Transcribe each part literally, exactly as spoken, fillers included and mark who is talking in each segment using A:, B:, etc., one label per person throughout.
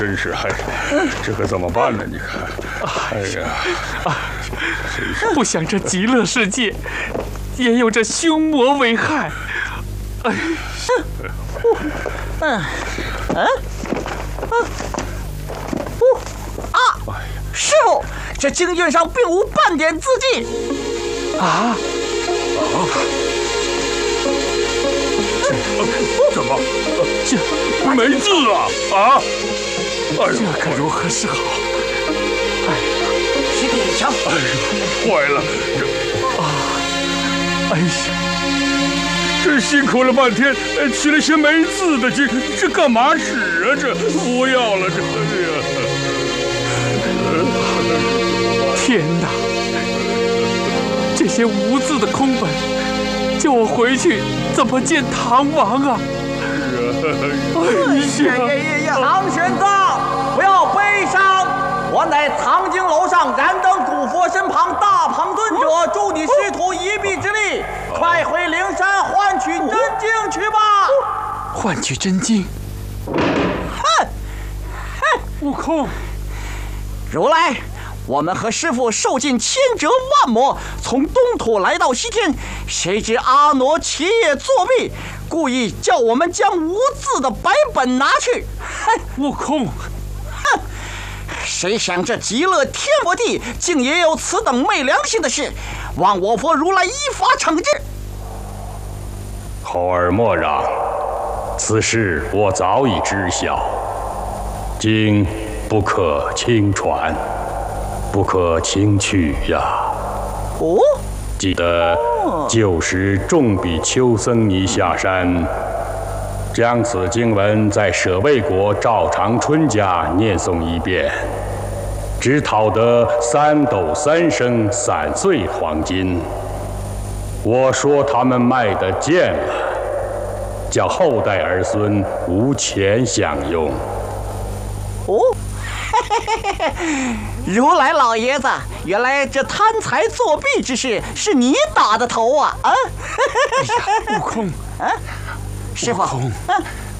A: 真是，哎，这可怎么办呢？你看，哎呀，
B: 不想这极乐世界也有这凶魔为害。哎，
C: 嗯，嗯，嗯，不啊！师傅，这经卷上并无半点字迹。
B: 啊？
A: 啊？怎么？
B: 这
A: 没字啊！啊！哎
B: 这可如何是好？
C: 哎，西天强！
A: 哎呀，坏了！这
B: 啊！哎呀，
A: 这辛苦了半天，取了些没字的经，这干嘛使啊？这不要了，这呀！
B: 天哪！这些无字的空本，叫我回去怎么见唐王啊？
C: 哎呀呀呀！唐玄奘，不要悲伤，我乃藏经楼上燃灯古佛身旁大鹏尊者，助你师徒一臂之力，快回灵山换取真经去吧。
B: 换取真经？
C: 哼！哼！
B: 悟空，
C: 如来，我们和师父受尽千折万磨，从东土来到西天，谁知阿傩起夜作弊，故意叫我们将无字的白本拿去。哼！
B: 悟空，
C: 哼！谁想这极乐天佛地竟也有此等昧良心的事，望我佛如来依法惩治。
A: 猴儿莫让，此事我早已知晓，经不可轻传，不可轻去呀！
C: 哦，
A: 记得旧时众比丘僧尼下山，将此经文在舍卫国赵长春家念诵一遍，只讨得三斗三升散碎黄金。我说他们卖得贱了，叫后代儿孙无钱享用。
C: 哦，如来老爷子，原来这贪财作弊之事是你打的头啊！啊！
B: 哎呀，悟空，
C: 啊，师傅，
B: 悟空，
C: 啊，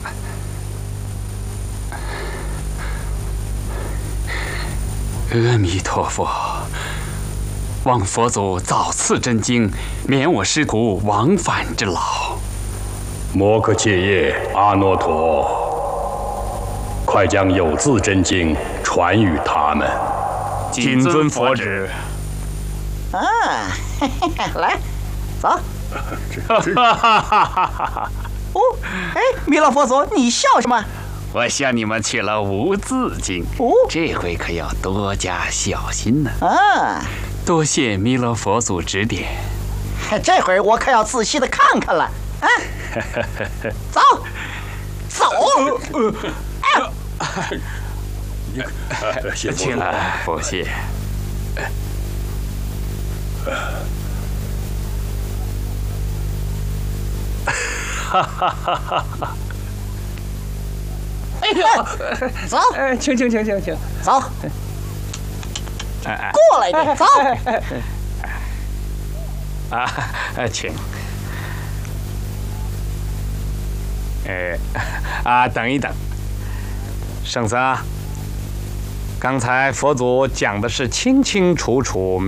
B: 阿弥陀佛，望佛祖早赐真经，免我师徒往返之劳。
A: 摩诃切叶阿耨陀。快将有字真经传与他们。
B: 谨遵佛旨。
C: 啊，嘿嘿嘿，来，走。哦，哎，弥勒佛祖，你笑什么？
B: 我向你们取了无字经，
C: 哦，
B: 这回可要多加小心呢。
C: 啊，
B: 多谢弥勒佛祖指点。
C: 这回我可要仔细的看看了。啊，走，走。
A: 谢佛祖，
B: 不谢。哈哈哈哈哈！
C: 哎呦，走，
B: 哎，请请请请请，
C: 走，过来点，走。
B: 啊，请。哎，啊，等一等。圣僧，刚才佛祖讲的是清清楚楚。